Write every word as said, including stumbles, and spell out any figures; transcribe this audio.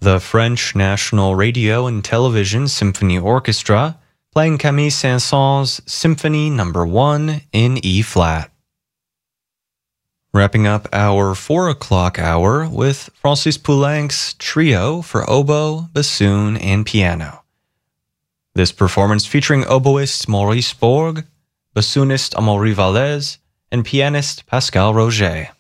the French National Radio and Television Symphony Orchestra, playing Camille Saint-Saëns' Symphony Number one in E-flat. Wrapping up our four o'clock hour with Francis Poulenc's Trio for oboe, bassoon, and piano. This performance featuring oboist Maurice Borg, bassoonist Amaury Valez, and pianist Pascal Roger.